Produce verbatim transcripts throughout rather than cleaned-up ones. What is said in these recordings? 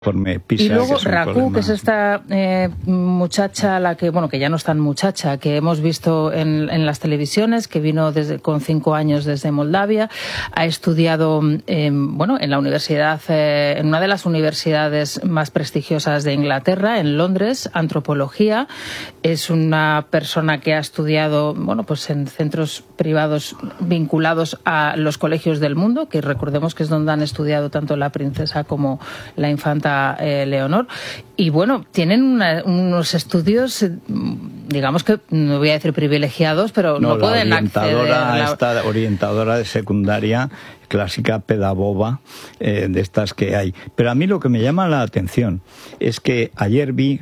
Pisa, y luego que Raku, que es esta eh, muchacha, la que bueno que ya no es tan muchacha, que hemos visto en, en las televisiones, que vino desde con cinco años desde Moldavia, ha estudiado eh, bueno en la universidad, eh, en una de las universidades más prestigiosas de Inglaterra, en Londres, antropología. Es una persona que ha estudiado bueno pues en centros privados vinculados a los colegios del mundo, que recordemos que es donde han estudiado tanto la princesa como la infanta Eh, Leonor, y bueno, tienen una, unos estudios, eh, digamos que no voy a decir privilegiados, pero no, no pueden acceder a la... esta orientadora de secundaria clásica pedagoga eh, de estas que hay. Pero a mí lo que me llama la atención es que ayer vi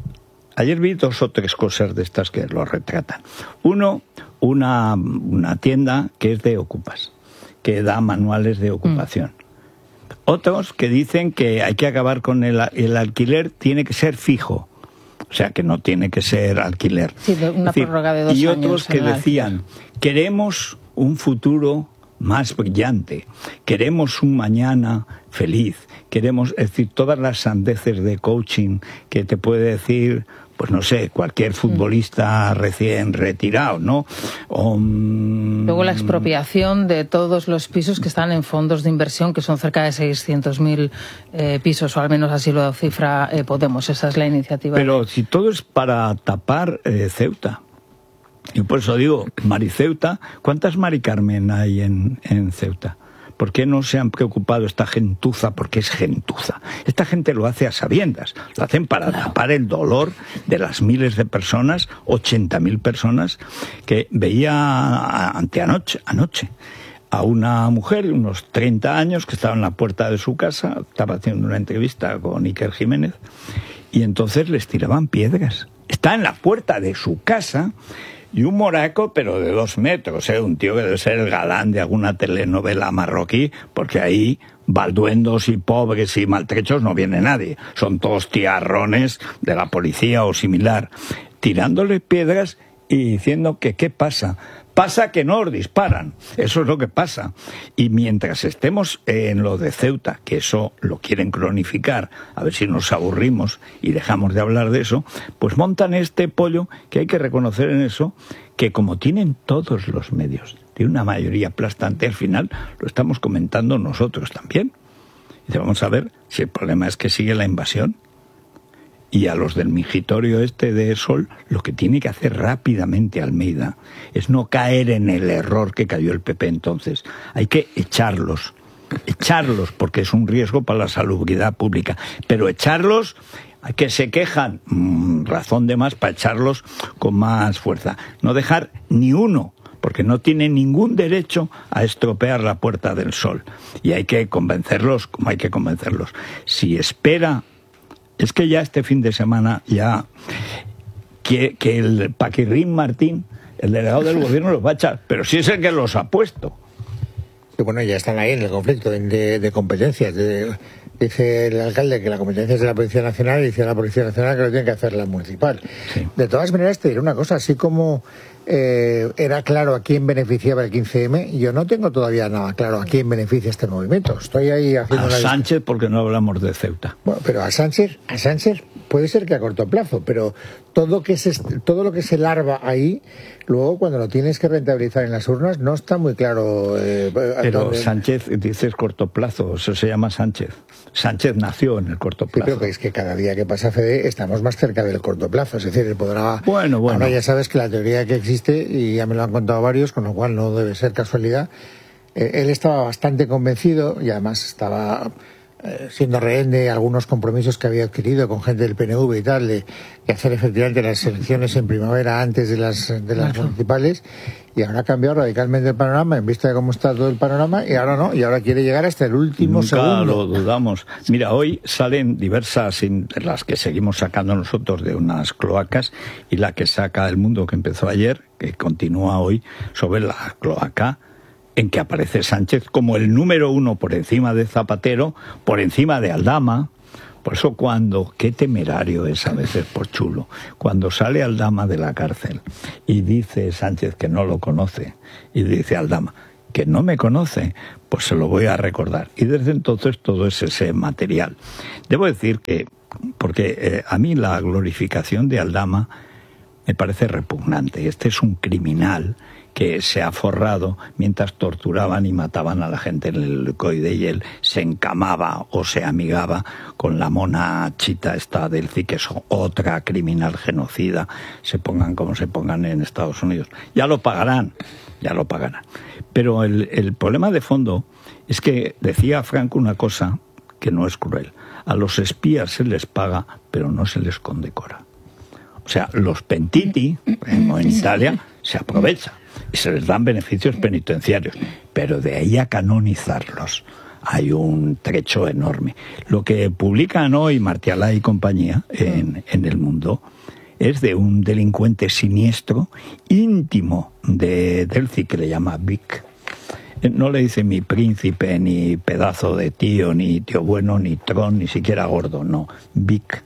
ayer vi dos o tres cosas de estas que lo retratan. Uno, una, una tienda que es de ocupas, que da manuales de ocupación. Mm. Otros que dicen que hay que acabar con el, el alquiler, tiene que ser fijo. O sea, que no tiene que ser alquiler. Sí, de una decir, prórroga de dos y años. Y otros que decían, queremos un futuro más brillante, queremos un mañana feliz, queremos, es decir, todas las sandeces de coaching que te puede decir, pues no sé, cualquier futbolista mm. recién retirado, ¿no? O, um... Luego la expropiación de todos los pisos que están en fondos de inversión, que son cerca de seiscientos mil eh, pisos, o al menos así lo cifra eh, Podemos. Esa es la iniciativa. Pero si todo es para tapar eh, Ceuta. Y por eso digo, Mariceuta, ¿cuántas Mari Carmen hay en, en Ceuta? ¿Por qué no se han preocupado esta gentuza? Porque es gentuza. Esta gente lo hace a sabiendas. Lo hacen para claro. tapar el dolor de las miles de personas, ochenta mil personas, que veía anteanoche, anoche, a una mujer de unos treinta años que estaba en la puerta de su casa, estaba haciendo una entrevista con Iker Jiménez, y entonces les tiraban piedras. Está en la puerta de su casa. Y un moraco, pero de dos metros, ¿eh? Un tío que debe ser el galán de alguna telenovela marroquí, porque ahí balduendos y pobres y maltrechos no viene nadie. Son todos tiarrones de la policía o similar, tirándole piedras y diciendo que ¿qué pasa? Pasa que nos disparan, eso es lo que pasa. Y mientras estemos en lo de Ceuta, que eso lo quieren cronificar, a ver si nos aburrimos y dejamos de hablar de eso, pues montan este pollo, que hay que reconocer en eso, que como tienen todos los medios, tiene una mayoría aplastante, al final lo estamos comentando nosotros también. Y vamos a ver si el problema es que sigue la invasión. Y a los del mingitorio este de Sol, lo que tiene que hacer rápidamente Almeida es no caer en el error que cayó el P P entonces. Hay que echarlos, echarlos, porque es un riesgo para la salubridad pública. Pero echarlos, a que se quejan, mmm, razón de más para echarlos con más fuerza. No dejar ni uno, porque no tiene ningún derecho a estropear la Puerta del Sol. Y hay que convencerlos como hay que convencerlos. Si espera... Es que ya este fin de semana, ya que, que el Paquirrín Martín, el delegado del gobierno, los va a echar, pero sí es el que los ha puesto. Y bueno, ya están ahí en el conflicto de, de competencias. De, dice el alcalde que la competencia es de la Policía Nacional y dice la Policía Nacional que lo tiene que hacer la municipal. Sí. De todas maneras, te diré una cosa, así como eh, era claro a quién beneficiaba el quince eme, yo no tengo todavía nada claro a quién beneficia este movimiento. Estoy ahí haciendo a una Sánchez, porque no hablamos de Ceuta. Bueno, pero a Sánchez, a Sánchez puede ser que a corto plazo, pero todo que se, todo lo que se larva ahí, luego cuando lo tienes que rentabilizar en las urnas, no está muy claro. Eh, pero dónde... Sánchez, dices corto plazo, eso se llama Sánchez. Sánchez nació en el corto plazo. Sí, pero que es que cada día que pasa, Fede, estamos más cerca del corto plazo. Es decir, él podrá... Bueno, bueno. Ahora ya sabes que la teoría que existe, y ya me lo han contado varios, con lo cual no debe ser casualidad, eh, él estaba bastante convencido, y además estaba eh, siendo rehén de algunos compromisos que había adquirido con gente del P N V y tal, de, de hacer efectivamente las elecciones en primavera antes de las, de las municipales, y ahora ha cambiado radicalmente el panorama en vista de cómo está todo el panorama, y ahora no, y ahora quiere llegar hasta el último Nunca segundo. Lo dudamos. Mira, hoy salen diversas, las que seguimos sacando nosotros de unas cloacas, y la que saca El Mundo, que empezó ayer, que continúa hoy, sobre la cloaca, en que aparece Sánchez como el número uno por encima de Zapatero, por encima de Aldama. Por eso cuando, qué temerario es a veces por chulo, cuando sale Aldama de la cárcel y dice Sánchez que no lo conoce, y dice Aldama que no me conoce, pues se lo voy a recordar. Y desde entonces todo es ese material. Debo decir que, porque eh, a mí la glorificación de Aldama me parece repugnante. Este es un criminal que se ha forrado mientras torturaban y mataban a la gente en el helicoide, y él se encamaba o se amigaba con la mona chita esta del C I, que es otra criminal genocida, se pongan como se pongan en Estados Unidos. Ya lo pagarán, ya lo pagarán. Pero el, el problema de fondo es que decía Franco una cosa que no es cruel. A los espías se les paga, pero no se les condecora. O sea, los pentiti, como en Italia, se aprovechan y se les dan beneficios penitenciarios, pero de ahí a canonizarlos hay un trecho enorme. Lo que publican hoy Martialá y compañía en, en El Mundo es de un delincuente siniestro íntimo de Delci, que le llama Vic. No le dice mi príncipe, ni pedazo de tío, ni tío bueno, ni tron, ni siquiera gordo, no, Vic.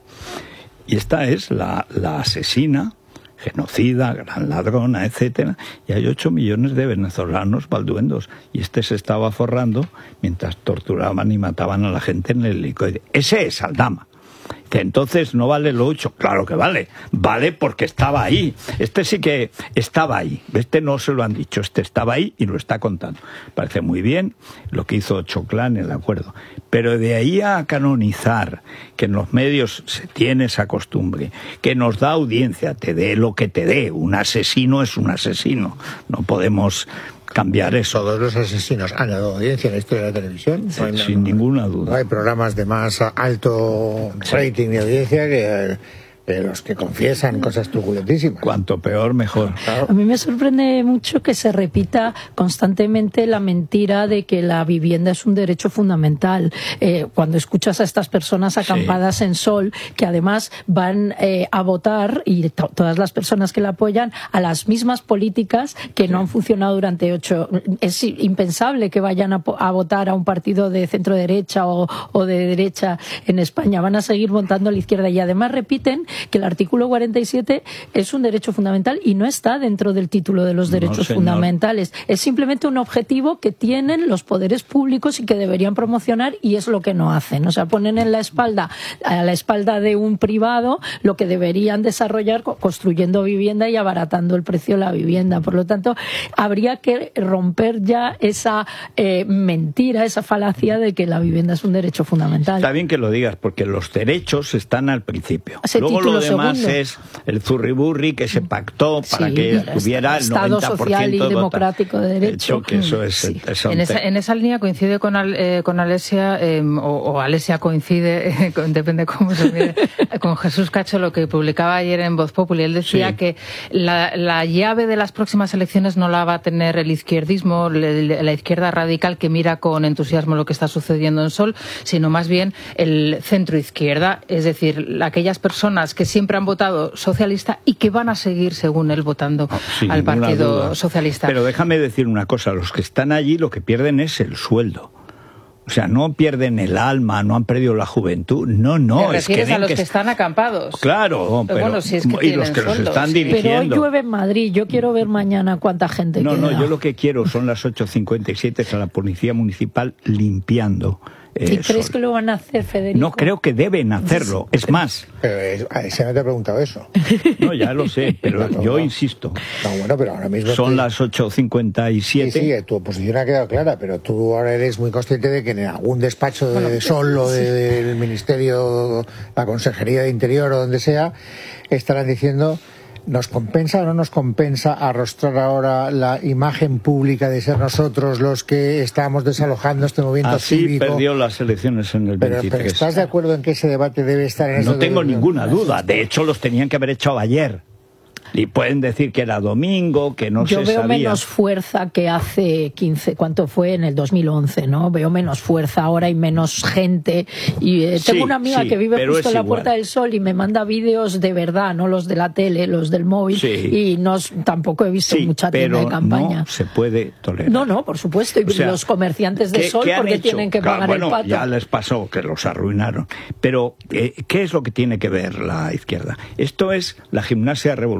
Y esta es la, la asesina, genocida, gran ladrona, etcétera. Y hay ocho millones de venezolanos balduendos. Y este se estaba forrando mientras torturaban y mataban a la gente en el helicoide. Ese es Aldama. Que entonces no vale lo ocho. Claro que vale. Vale porque estaba ahí. Este sí que estaba ahí. Este no se lo han dicho. Este estaba ahí y lo está contando. Parece muy bien lo que hizo Choclán, el acuerdo. Pero de ahí a canonizar, que en los medios se tiene esa costumbre, que nos da audiencia, te dé lo que te dé. Un asesino es un asesino. No podemos cambiar eso. Todos los asesinos han dado audiencia en la historia de la televisión. Sí, no hay, sin no, ninguna duda. No hay programas de más alto rating sí. de audiencia que, que los que confiesan cosas truculentísimas. Cuanto peor, mejor. Claro. A mí me sorprende mucho que se repita constantemente la mentira de que la vivienda es un derecho fundamental. Eh, cuando escuchas a estas personas acampadas sí. en Sol, que además van eh, a votar, y to todas las personas que la apoyan, a las mismas políticas que sí. no han funcionado durante ocho. Es impensable que vayan a, a votar a un partido de centro derecha o, o de derecha en España. Van a seguir votando a la izquierda, y además repiten que el artículo cuarenta y siete es un derecho fundamental y no está dentro del título de los derechos no, fundamentales. Es simplemente un objetivo que tienen los poderes públicos y que deberían promocionar, y es lo que no hacen. O sea, ponen en la espalda, a la espalda de un privado, lo que deberían desarrollar construyendo vivienda y abaratando el precio de la vivienda. Por lo tanto, habría que romper ya esa eh, mentira, esa falacia de que la vivienda es un derecho fundamental. Está bien que lo digas, porque los derechos están al principio. Ese Luego lo demás segundo. es el zurriburri que se pactó para sí, que tuviera el Estado noventa por ciento social y de democrático de derecho. Hecho, que eso es, sí. eso en, esa, en esa línea coincide con, Al, eh, con Alesia, eh, o, o Alesia coincide, eh, con, depende cómo se mire, con Jesús Cacho, lo que publicaba ayer en Voz Populi. Él decía sí. que la, la llave de las próximas elecciones no la va a tener el izquierdismo, la izquierda radical que mira con entusiasmo lo que está sucediendo en Sol, sino más bien el centro izquierda, es decir, aquellas personas que siempre han votado socialista y que van a seguir, según él, votando Sin al Partido duda. Socialista. Pero déjame decir una cosa, los que están allí lo que pierden es el sueldo. O sea, no pierden el alma, no han perdido la juventud. No, no. ¿Te es que refieres a los que... que están acampados? Claro, pero, bueno, si es que y los que sueldos, los están sí. dirigiendo. Pero hoy llueve en Madrid. Yo quiero ver mañana cuánta gente No, queda. no, yo lo que quiero son las ocho cincuenta y siete a la Policía Municipal limpiando. ¿Y crees Sol. que lo van a hacer, Federico? No, creo que deben hacerlo. Es más... Pero se no te he preguntado eso. No, ya lo sé, pero no, yo no. insisto. No, bueno, pero ahora mismo... Son te... las ocho cincuenta y siete. Sí, sí, tu posición ha quedado clara, pero tú ahora eres muy consciente de que en algún despacho de bueno, Sol o de, del Ministerio, la Consejería de Interior o donde sea, estarán diciendo... ¿Nos compensa o no nos compensa arrostrar ahora la imagen pública de ser nosotros los que estamos desalojando este movimiento Así cívico? Así perdió las elecciones en el veintitrés. Pero, pero ¿estás de acuerdo en que ese debate debe estar en No tengo de... ninguna duda. De hecho, los tenían que haber hecho ayer. Y pueden decir que era domingo, que no Yo se veo sabía. menos fuerza que hace quince, ¿cuánto fue? En el dos mil once, ¿no? Veo menos fuerza ahora y menos gente. Y eh, tengo sí, una amiga sí, que vive justo en la igual. Puerta del Sol y me manda vídeos de verdad, no los de la tele, los del móvil. Sí. Y no, tampoco he visto sí, mucha tienda de campaña. No se puede tolerar. No, no, por supuesto. Y o sea, los comerciantes de ¿qué, Sol ¿qué porque hecho? tienen que pagar bueno, el pato. Ya les pasó que los arruinaron. Pero, eh, ¿qué es lo que tiene que ver la izquierda? Esto es la gimnasia revolucionaria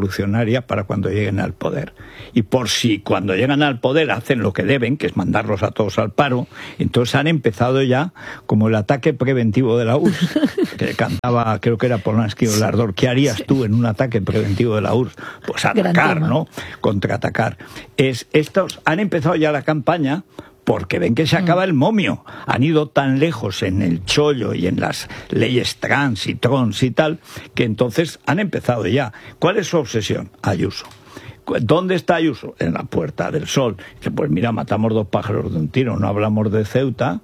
revolucionaria para cuando lleguen al poder. Y por si cuando llegan al poder hacen lo que deben, que es mandarlos a todos al paro, entonces han empezado ya como el ataque preventivo de la U R S S, que cantaba, creo que era Polanski o Lardor. ¿Qué harías tú en un ataque preventivo de la U R S S? Pues atacar, ¿no? Contraatacar. Es, estos han empezado ya la campaña porque ven que se acaba el momio. Han ido tan lejos en el chollo y en las leyes trans y trons y tal, que entonces han empezado ya. ¿Cuál es su obsesión? Ayuso. ¿Dónde está Ayuso? En la Puerta del Sol. Dice, pues mira, matamos dos pájaros de un tiro. No hablamos de Ceuta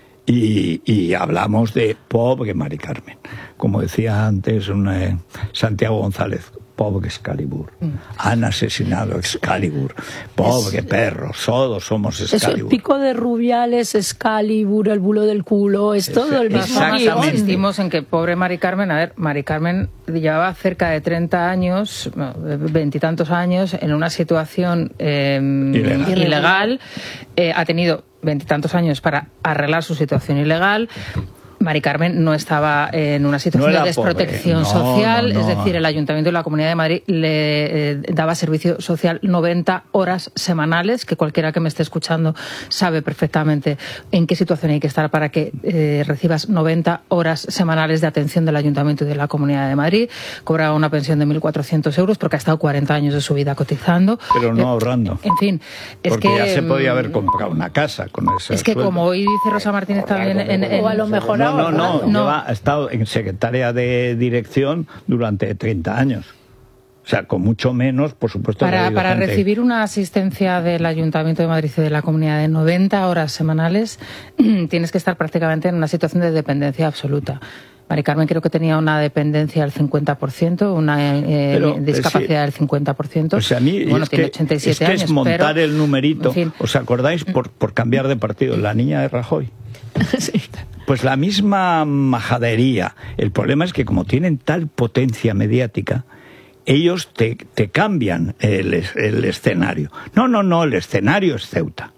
y, y hablamos de pobre Mari Carmen. Como decía antes una, eh, Santiago González, pobre Excalibur. Han asesinado a Excalibur. Pobre es, perro, todos somos Excalibur. Es el pico de Rubiales, Excalibur, el bulo del culo, es, es todo el mismo. Insistimos en que pobre Mari Carmen, a ver, Mari Carmen llevaba cerca de treinta años, veintitantos años, en una situación eh, ilegal. ilegal. Eh, ha tenido veintitantos años para arreglar su situación ilegal. Mari Carmen no estaba en una situación no de desprotección no, social, no, no. Es decir, el Ayuntamiento de la Comunidad de Madrid le eh, daba servicio social noventa horas semanales, que cualquiera que me esté escuchando sabe perfectamente en qué situación hay que estar para que eh, recibas noventa horas semanales de atención del Ayuntamiento y de la Comunidad de Madrid. Cobraba una pensión de mil cuatrocientos euros porque ha estado cuarenta años de su vida cotizando. Pero no eh, ahorrando. En fin, es porque que... ya se podía haber comprado una casa con ese Es que sueldo. Como hoy dice Rosa Martínez también... En, en, o a lo mejor... No, no, no, no. Lleva, ha estado en secretaria de dirección durante treinta años. O sea, con mucho menos, por supuesto. Para, para recibir una asistencia del Ayuntamiento de Madrid y de la Comunidad de noventa horas semanales, tienes que estar prácticamente en una situación de dependencia absoluta. Mari Carmen creo que tenía una dependencia del cincuenta por ciento, una eh, pero, discapacidad sí, del cincuenta por ciento. O sea, a mí bueno, es tiene que, ochenta y siete es que años, es montar pero, el numerito. En fin. ¿Os acordáis por, por cambiar de partido? La niña de Rajoy. Sí. Pues la misma majadería. El problema es que como tienen tal potencia mediática, ellos te, te cambian el, el escenario. No, no, no, el escenario es Ceuta.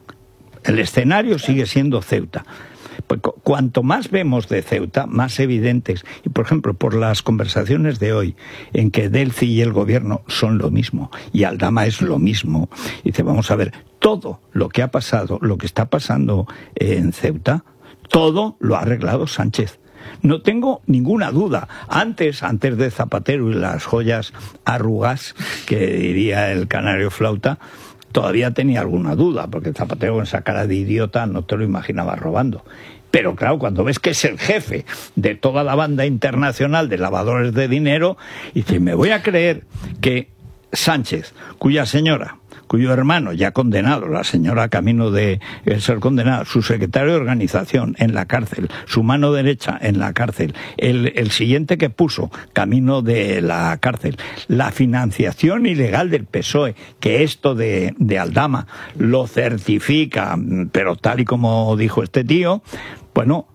El escenario sigue siendo Ceuta. Pues cuanto más vemos de Ceuta, más evidentes, y por ejemplo por las conversaciones de hoy, en que Delcy y el gobierno son lo mismo, y Aldama es lo mismo, y dice, vamos a ver, todo lo que ha pasado, lo que está pasando en Ceuta, todo lo ha arreglado Sánchez. No tengo ninguna duda. Antes, antes de Zapatero y las joyas arrugas, que diría el canario flauta, todavía tenía alguna duda, porque Zapatero con esa cara de idiota no te lo imaginaba robando. Pero claro, cuando ves que es el jefe de toda la banda internacional de lavadores de dinero, dice, me voy a creer que Sánchez, cuya señora, cuyo hermano ya condenado, la señora camino de ser condenada, su secretario de organización en la cárcel, su mano derecha en la cárcel, el, el siguiente que puso camino de la cárcel, la financiación ilegal del P S O E, que esto de, de Aldama lo certifica, pero tal y como dijo este tío, bueno,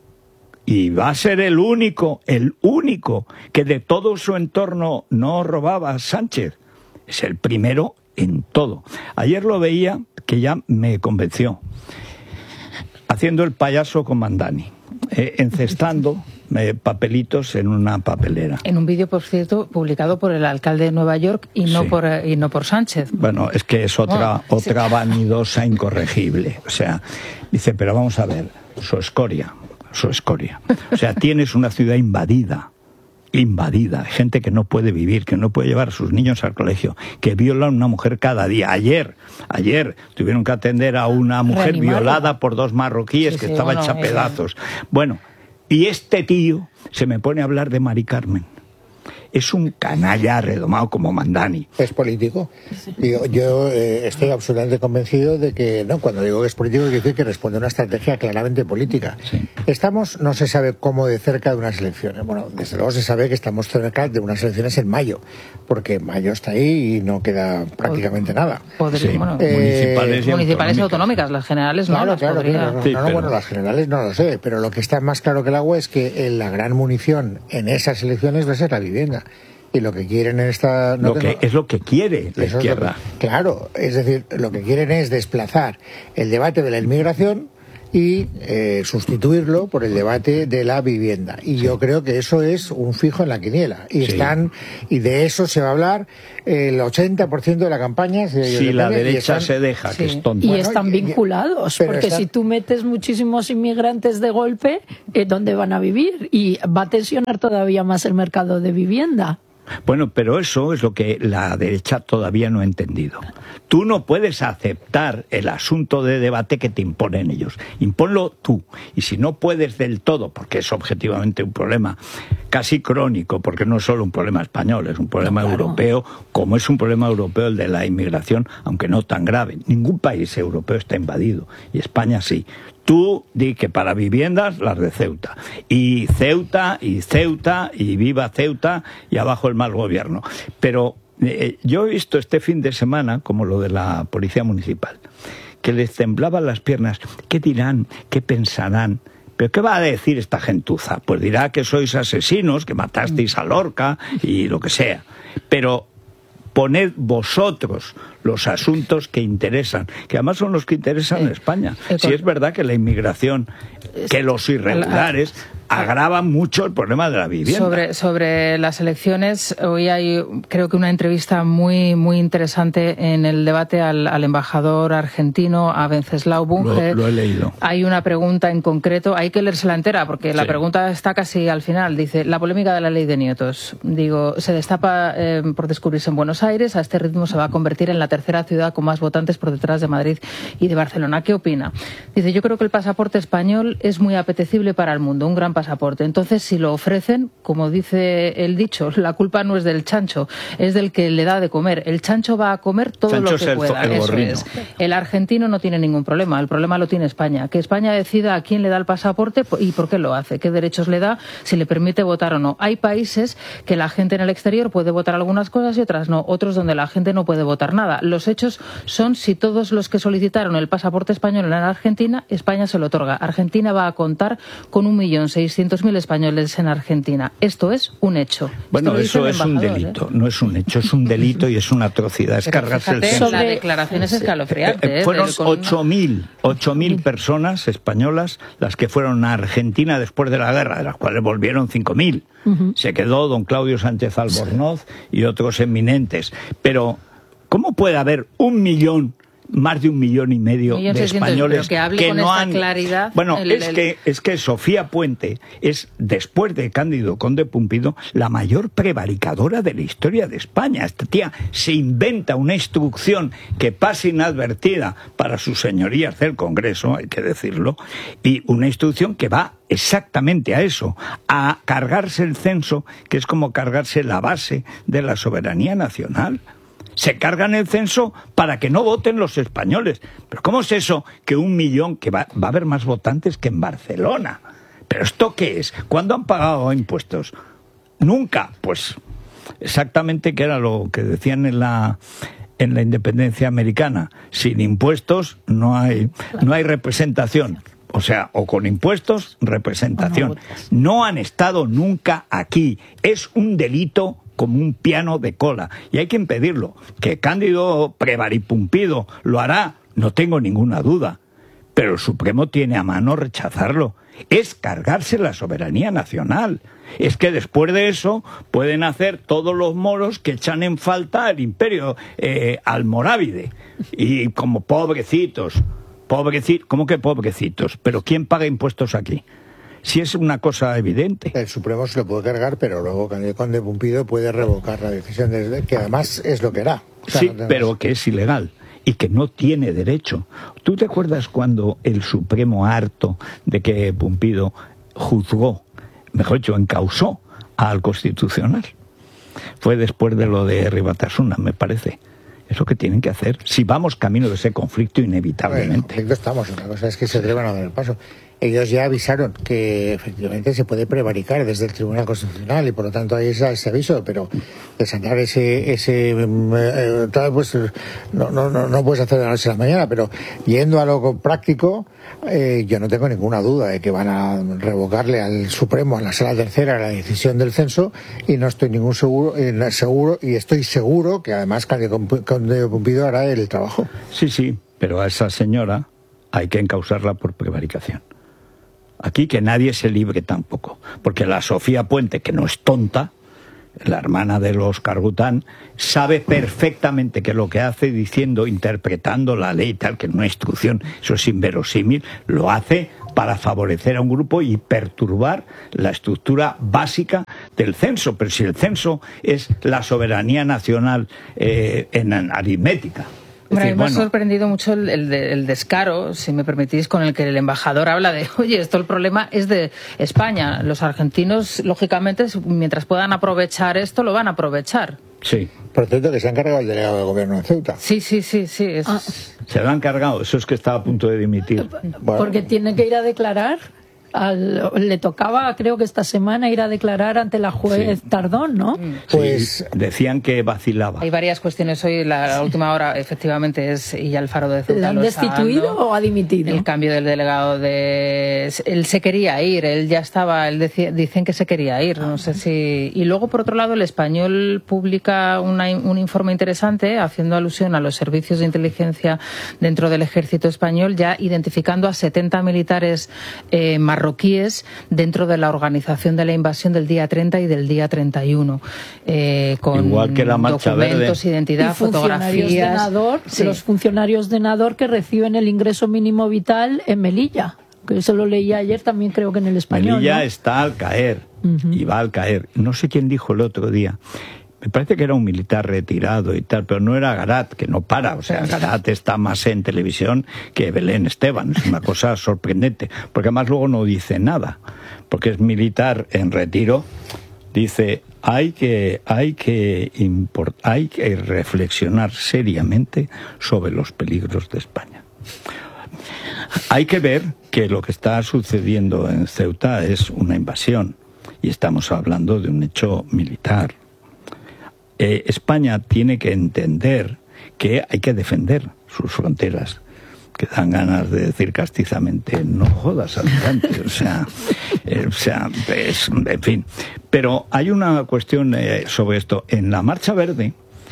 y va a ser el único, el único que de todo su entorno no robaba a Sánchez. Es el primero en todo. Ayer lo veía, que ya me convenció, haciendo el payaso con Mandani, eh, encestando eh, papelitos en una papelera. En un vídeo, por cierto, publicado por el alcalde de Nueva York y no, sí. por, y no por Sánchez. Bueno, es que es otra, oh, otra sí. vanidosa incorregible. O sea, dice, pero vamos a ver, su escoria, su escoria. O sea, tienes una ciudad invadida. invadida, gente que no puede vivir, que no puede llevar a sus niños al colegio, que violan a una mujer cada día. Ayer, ayer tuvieron que atender a una mujer Reanimarla. violada por dos marroquíes sí, que sí, estaba bueno, hecha pedazos. Eh, bueno, y este tío se me pone a hablar de Mari Carmen. Es un canalla redomado como Mandani. Es político. Digo, yo eh, estoy absolutamente convencido de que, no, cuando digo que es político, quiere decir que responde a una estrategia claramente política. Sí. Estamos, no se sabe cómo, de cerca de unas elecciones. Bueno, desde luego se sabe que estamos cerca de unas elecciones en mayo, porque mayo está ahí y no queda prácticamente Podría, nada. Podría, sí. bueno, eh, municipales y municipales autonómicas. autonómicas, las generales no. Claro, las claro, podría... claro. Sí, no, no, pero... bueno, las generales no lo sé, pero lo que está más claro que el agua es que la gran munición en esas elecciones va a ser la vivienda. Y lo que quieren en esta... No lo que, es lo que quiere la izquierda. Es que, claro, es decir, lo que quieren es desplazar el debate de la inmigración y eh, sustituirlo por el debate de la vivienda. Y sí. yo creo que eso es un fijo en la quiniela. Y sí. están y de eso se va a hablar el ochenta por ciento de la campaña. Si sí, la derecha están, se deja, sí. que es tonto. Y bueno, están vinculados, porque están... si tú metes muchísimos inmigrantes de golpe, eh, ¿dónde van a vivir? Y va a tensionar todavía más el mercado de vivienda. Bueno, pero eso es lo que la derecha todavía no ha entendido. Tú no puedes aceptar el asunto de debate que te imponen ellos. Impónlo tú. Y si no puedes del todo, porque es objetivamente un problema casi crónico, porque no es solo un problema español, es un problema no, claro. europeo, como es un problema europeo el de la inmigración, aunque no tan grave. Ningún país europeo está invadido, y España sí. Tú di que para viviendas las de Ceuta. Y Ceuta, y Ceuta, y viva Ceuta, y abajo el mal gobierno. Pero eh, yo he visto este fin de semana, como lo de la policía municipal, que les temblaban las piernas. ¿Qué dirán? ¿Qué pensarán? ¿Pero qué va a decir esta gentuza? Pues dirá que sois asesinos, que matasteis a Lorca y lo que sea. Pero poned vosotros los asuntos que interesan, que además son los que interesan en España. Si es verdad que la inmigración, que los irregulares agravan mucho el problema de la vivienda. Sobre, sobre las elecciones, hoy hay creo que una entrevista muy muy interesante en el debate al, al embajador argentino, a Wenceslao Bunge. Lo, lo he leído. Hay una pregunta en concreto, hay que leérsela entera, porque sí. la pregunta está casi al final. Dice, la polémica de la ley de nietos. Digo, se destapa eh, por descubrirse en Buenos Aires, a este ritmo se va a convertir en la tercera ciudad con más votantes por detrás de Madrid y de Barcelona. ¿Qué opina? Dice, yo creo que el pasaporte español es muy apetecible para el mundo, un gran pasaporte. Entonces, si lo ofrecen, como dice el dicho, la culpa no es del chancho, es del que le da de comer. El chancho va a comer todo chancho lo que el, pueda. El Eso es. El argentino no tiene ningún problema, el problema lo tiene España. Que España decida a quién le da el pasaporte y por qué lo hace, qué derechos le da, si le permite votar o no. Hay países que la gente en el exterior puede votar algunas cosas y otras no, otros donde la gente no puede votar nada. Los hechos son si todos los que solicitaron el pasaporte español en Argentina, España se lo otorga. Argentina va a contar con un millón seiscientos mil españoles en Argentina. Esto es un hecho. Bueno, eso es un delito, ¿eh? No es un hecho, es un delito y es una atrocidad. Es cargarse el censo. La declaración es escalofriante. Eh, fueron ocho mil personas españolas las que fueron a Argentina después de la guerra, de las cuales volvieron cinco mil. Uh-huh. Se quedó don Claudio Sánchez Albornoz y otros eminentes. Pero, ¿cómo puede haber un millón más de un millón y medio de españoles que, que con no esta han claridad, bueno el, es el... que es que Sofía Puente es, después de Cándido Conde Pumpido, la mayor prevaricadora de la historia de España. Esta tía se inventa una instrucción que pasa inadvertida para sus señorías del Congreso, hay que decirlo, y una instrucción que va exactamente a eso, a cargarse el censo, que es como cargarse la base de la soberanía nacional. Se cargan el censo para que no voten los españoles. ¿Pero cómo es eso que un millón, que va, va a haber más votantes que en Barcelona? ¿Pero esto qué es? ¿Cuándo han pagado impuestos? Nunca. Pues exactamente que era lo que decían en la en la independencia americana. Sin impuestos no hay, no hay representación. O sea, o con impuestos, representación. No han estado nunca aquí. Es un delito como un piano de cola, y hay que impedirlo. Que Cándido Prevaripumpido lo hará, no tengo ninguna duda, pero el Supremo tiene a mano rechazarlo. Es cargarse la soberanía nacional. Es que después de eso pueden hacer todos los moros que echan en falta al imperio eh, almorávide, y como pobrecitos, pobrecitos, ¿cómo que pobrecitos? ¿Pero quién paga impuestos aquí? Si es una cosa evidente. El Supremo se lo puede cargar, pero luego Cándido Conde Pumpido puede revocar la decisión, de, que además es lo que hará. O sea, sí, no tenemos... pero que es ilegal y que no tiene derecho. ¿Tú te acuerdas cuando el Supremo, harto de que Pumpido juzgó, mejor dicho, encausó al Constitucional? Fue después de lo de Herri Batasuna, me parece. Es lo que tienen que hacer, si vamos camino de ese conflicto inevitablemente. Bueno, conflicto estamos, una cosa es que se atrevan a dar el paso. Ellos ya avisaron que efectivamente se puede prevaricar desde el Tribunal Constitucional y por lo tanto hay ese, ese aviso, pero de sacar ese, ese eh, tal, pues no, no, no, no puedes hacer de la noche a la mañana, pero yendo a lo práctico, eh, yo no tengo ninguna duda de que van a revocarle al Supremo, a la Sala Tercera, la decisión del censo, y no estoy ningún seguro, eh, seguro y estoy seguro que además Cándido Pumpido hará el trabajo. Sí, sí, pero a esa señora, hay que encausarla por prevaricación. Aquí que nadie se libre tampoco, porque la Sofía Puente, que no es tonta, la hermana de los Cargután, sabe perfectamente que lo que hace diciendo, interpretando la ley tal, que en una instrucción, eso es inverosímil, lo hace para favorecer a un grupo y perturbar la estructura básica del censo. Pero si el censo es la soberanía nacional eh, en aritmética. Bueno, decir, me ha bueno, sorprendido mucho el, el, el descaro, si me permitís, con el que el embajador habla de, oye, esto el problema es de España. Los argentinos, lógicamente, mientras puedan aprovechar esto, lo van a aprovechar. Sí. Por cierto, que se ha encargado el delegado del gobierno en Ceuta. Sí, sí, sí, sí. Es... Ah. Se lo han cargado, eso es que estaba a punto de dimitir. Bueno. Porque tiene que ir a declarar. Al, le tocaba, creo que esta semana, ir a declarar ante la juez Sí. Tardón, ¿no? Pues Sí, decían que vacilaba. Hay varias cuestiones hoy. La, la última hora, efectivamente, es y ya el Faro de Ceuta ¿la han lo está destituido dando. o ha dimitido? El cambio del delegado de... Él se quería ir, él ya estaba... Él decía, dicen que se quería ir, no sé si... Y luego, por otro lado, el Español publica una, un informe interesante haciendo alusión a los servicios de inteligencia dentro del ejército español, ya identificando a setenta militares eh, marroquíes dentro de la organización de la invasión del día treinta y del día treinta y uno, eh, con Igual que la Marcha documentos, Verde. identidad, y funcionarios de fotografías. Nador, Sí. los funcionarios de Nador que reciben el ingreso mínimo vital en Melilla, que eso lo leí ayer también, creo que en el Español, Melilla ¿no? está al caer, uh-huh. y va al caer. No sé quién dijo el otro día. Me parece que era un militar retirado y tal, pero no era Garat, que no para. O sea, Garat está más en televisión que Belén Esteban. Es una cosa sorprendente, porque además luego no dice nada, porque es militar en retiro. Dice, hay que, hay que, import, hay que reflexionar seriamente sobre los peligros de España. Hay que ver que lo que está sucediendo en Ceuta es una invasión, y estamos hablando de un hecho militar. Eh, España tiene que entender que hay que defender sus fronteras, que dan ganas de decir castizamente, no jodas, Alicante, o sea, eh, o sea, es, en fin. Pero hay una cuestión eh, sobre esto. En la Marcha Verde,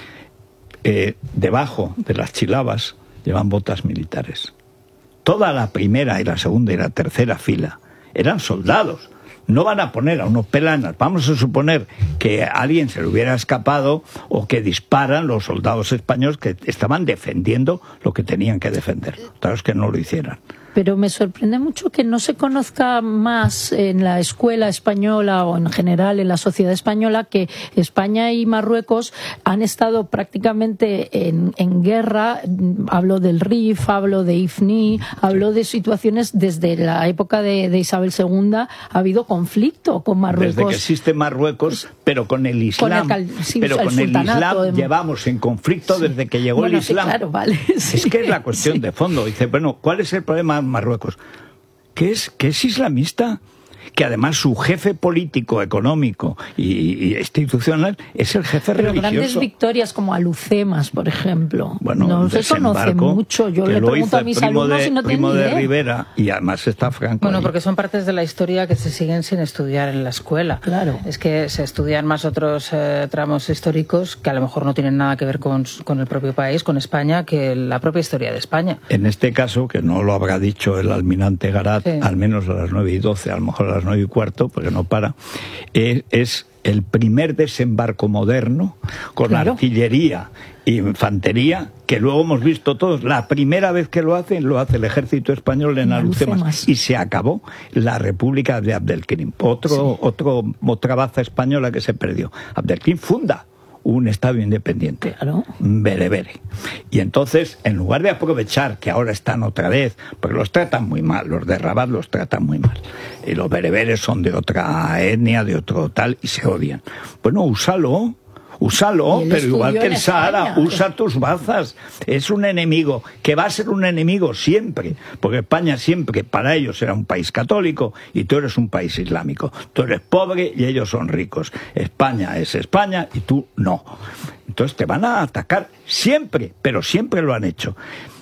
eh, debajo de las chilabas, llevan botas militares. Toda la primera y la segunda y la tercera fila eran soldados. No van a poner a unos pelanas. Vamos a suponer que a alguien se le hubiera escapado o que disparan los soldados españoles que estaban defendiendo lo que tenían que defender. Claro, es que no lo hicieran. Pero me sorprende mucho que no se conozca más en la escuela española o en general en la sociedad española que España y Marruecos han estado prácticamente en, en guerra. Hablo del R I F, hablo de I F N I, hablo de situaciones desde la época de, de Isabel segunda. Ha habido conflicto con Marruecos. Desde que existe Marruecos, pero con el Islam. Con el, sí, pero el con el Islam de... llevamos en conflicto sí. desde que llegó bueno, el Islam. Sí, claro, vale. Sí, es que es la cuestión sí. de fondo. Dice, bueno, ¿cuál es el problema de Marruecos? Que es, que es islamista, que además su jefe político, económico y, y institucional es el jefe Pero religioso. Grandes victorias como Alucemas, por ejemplo, bueno, no se conoce mucho. Yo le pregunto a mis alumnos de, y no primo tienen de idea. Rivera, y además está Franco. Bueno, ahí. porque son partes de la historia que se siguen sin estudiar en la escuela. Claro. Es que se estudian más otros eh, tramos históricos que a lo mejor no tienen nada que ver con, con el propio país, con España, que la propia historia de España. En este caso, que no lo habrá dicho el almirante Garat, sí. al menos a las nueve y doce, a lo mejor a las nueve y cuarto, porque no para, es, es el primer desembarco moderno con claro. artillería e infantería que luego hemos visto todos. La primera vez que lo hacen, lo hace el ejército español en Alucemas y se acabó la República de Abdelkrim. Otro, sí. otro, otra baza española que se perdió. Abdelkrim funda un estado independiente, claro. berebere. Y entonces, en lugar de aprovechar que ahora están otra vez, porque los tratan muy mal, los de Rabat los tratan muy mal, y los bereberes son de otra etnia, de otro tal, y se odian. Bueno, úsalo, úsalo, pero igual que el Sahara, usa tus bazas. Es un enemigo, que va a ser un enemigo siempre, porque España siempre, para ellos era un país católico, y tú eres un país islámico. Tú eres pobre y ellos son ricos. España es España y tú no. Entonces te van a atacar siempre, pero siempre lo han hecho.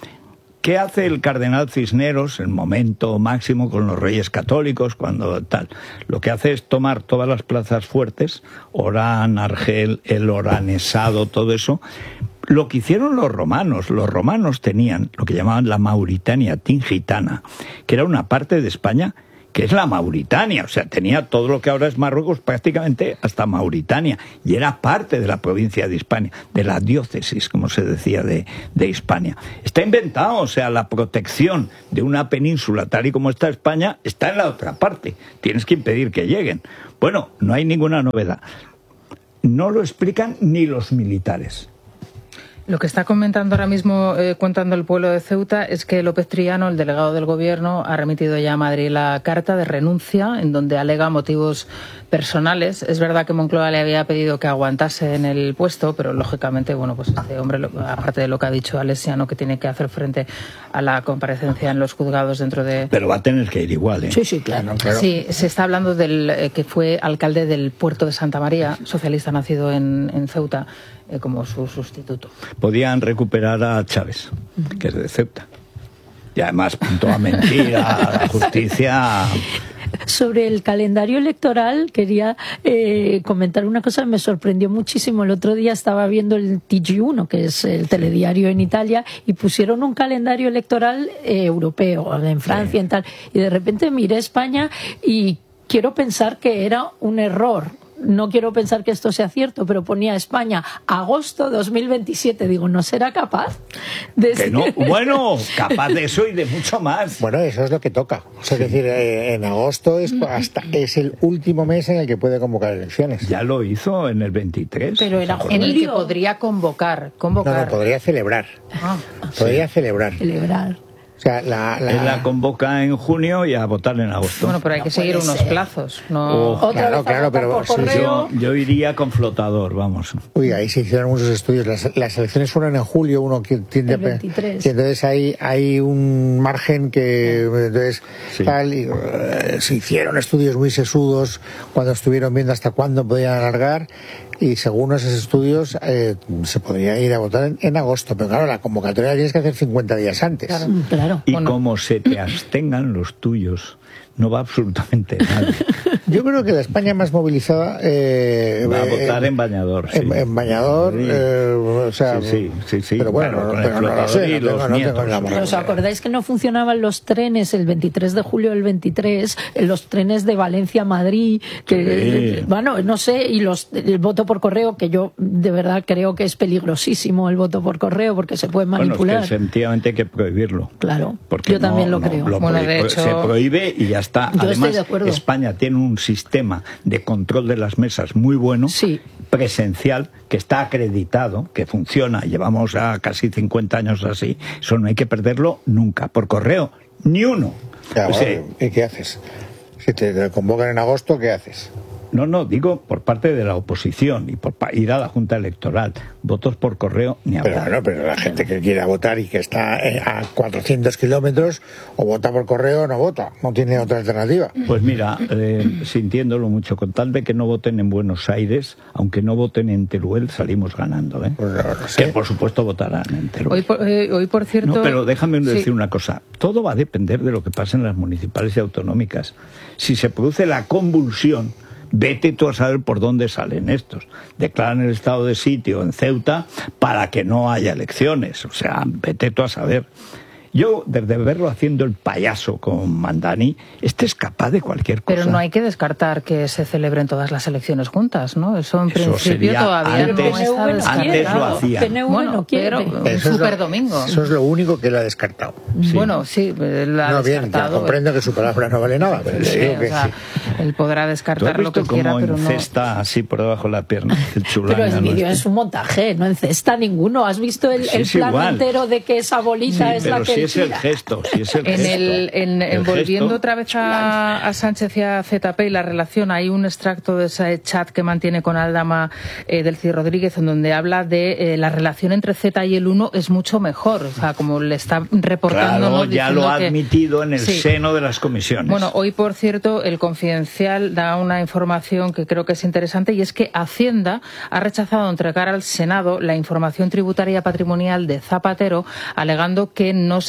¿Qué hace el cardenal Cisneros en el momento máximo con los reyes católicos, cuando tal? Lo que hace es tomar todas las plazas fuertes, Orán, Argel, el Oranesado, todo eso, Lo que hicieron los romanos, los romanos tenían lo que llamaban la Mauritania tingitana, que era una parte de España que es la Mauritania, o sea, tenía todo lo que ahora es Marruecos prácticamente hasta Mauritania, y era parte de la provincia de Hispania, de la diócesis, como se decía, de, de Hispania. Está inventado, o sea, la protección de una península tal y como está España, está en la otra parte, tienes que impedir que lleguen. Bueno, no hay ninguna novedad. No lo explican ni los militares. Lo que está comentando ahora mismo, eh, contando el pueblo de Ceuta, es que López Triano, el delegado del Gobierno, ha remitido ya a Madrid la carta de renuncia en donde alega motivos personales. Es verdad que Moncloa le había pedido que aguantase en el puesto, pero lógicamente, bueno, pues este hombre, aparte de lo que ha dicho Alessiano, que tiene que hacer frente a la comparecencia en los juzgados dentro de... Pero va a tener que ir igual, ¿eh? Sí, sí, claro. claro. Sí, se está hablando del eh, que fue alcalde del puerto de Santa María, socialista nacido en, en Ceuta, eh, como su sustituto. Podían recuperar a Chávez, que es de Ceuta. Y además, toda mentira, la justicia... Sobre el calendario electoral quería eh, comentar una cosa que me sorprendió muchísimo. El otro día estaba viendo el T G uno, que es el telediario en Italia, y pusieron un calendario electoral eh, europeo, en Francia, sí. en tal, y de repente miré España y quiero pensar que era un error. No quiero pensar que esto sea cierto, pero ponía España agosto dos mil veintisiete. Digo, ¿no será capaz? De... Que no, bueno, capaz de eso y de mucho más. Bueno, eso es lo que toca. O sea, sí. Es decir, eh, en agosto es hasta es el último mes en el que puede convocar elecciones. Ya lo hizo en el veintitrés. Pero era en el que podría convocar. convocar. No, no, podría celebrar. Ah, podría sí. celebrar. Celebrar. O sea, la, la... Él la convoca en junio y a votar en agosto. Bueno, pero hay no que seguir unos ser. plazos. No... Oh, claro, claro, pero sí, yo, yo iría con flotador, vamos. Uy, ahí se hicieron muchos estudios. Las, las elecciones fueron en julio, uno que tiende el veintitrés. Y entonces hay, hay un margen que entonces sí. tal, y, uh, se hicieron estudios muy sesudos cuando estuvieron viendo hasta cuándo podían alargar. Y según esos estudios eh, se podría ir a votar en, en agosto, pero claro, la convocatoria la tienes que hacer cincuenta días antes. Claro, claro. Y bueno. como se te abstengan los tuyos, no va absolutamente nadie. Yo creo que la España más movilizada eh, va a votar eh, en Bañador. Sí. En, en Bañador, sí. eh, o sea, sí, sí, sí. Pero bueno, claro, no, pero no lo sé, no tengo, no tengo la ¿Pero os acordáis que no funcionaban los trenes el veintitrés de julio del veintitrés, los trenes de Valencia a Madrid, que sí. bueno, no sé, y los el voto por correo, que yo de verdad creo que es peligrosísimo el voto por correo porque se puede manipular. Bueno, es que efectivamente hay que prohibirlo. Claro, porque yo también no, lo creo. No, lo bueno, prohíbe, de hecho, se prohíbe y ya está. Yo Además, estoy de acuerdo. España tiene un sistema de control de las mesas muy bueno, sí. presencial, que está acreditado, que funciona. Llevamos a casi cincuenta años así. Eso no hay que perderlo nunca. Por correo, ni uno. Ya, o sea, ¿y qué haces? Si te convocan en agosto, ¿qué haces? No, no, digo por parte de la oposición y por ir a la Junta Electoral. Votos por correo ni hablar. Pero bueno, pero la gente que quiera votar y que está a cuatrocientos kilómetros, o vota por correo o no vota. No tiene otra alternativa. Pues mira, eh, sintiéndolo mucho, con tal de que no voten en Buenos Aires, aunque no voten en Teruel, salimos ganando, ¿eh? Pues no, no sé. Que por supuesto votarán en Teruel. Hoy por, eh, hoy por cierto... No, pero déjame sí. decir una cosa. Todo va a depender de lo que pase en las municipales y autonómicas. Si se produce la convulsión, vete tú a saber por dónde salen estos. Declaran el estado de sitio en Ceuta para que no haya elecciones. O sea, vete tú a saber. Yo, desde verlo haciendo el payaso con Mandani, este es capaz de cualquier cosa. Pero no hay que descartar que se celebren todas las elecciones juntas, ¿no? Eso en Eso principio todavía antes, no está antes descartado. lo hacían. Bueno, pero un super domingo. Eso es lo único que él ha descartado. Sí. Bueno, sí, la ha no, bien, descartado. Ya comprendo que su palabra no vale nada, pero sí, digo que o sea, sí. Él podrá descartar lo que quiera, pero no. Encesta así por debajo de la pierna. El pero el vídeo es un montaje, no encesta ninguno. ¿Has visto el, sí, el plan igual. entero de que esa bolita sí, es la que pero si es el tira? gesto. Si es el en gesto, el, en, el en volviendo gesto, otra vez a, a Sánchez y a Z P y la relación, hay un extracto de ese chat que mantiene con Aldama eh, del Cid Rodríguez, en donde habla de eh, la relación entre Z y el uno es mucho mejor, o sea, como le está reportando. Claro, ¿no? ya lo ha que, admitido en el sí. seno de las comisiones. Bueno, hoy, por cierto, el Confidencial da una información que creo que es interesante, y es que Hacienda ha rechazado entregar al Senado la información tributaria patrimonial de Zapatero, alegando que no se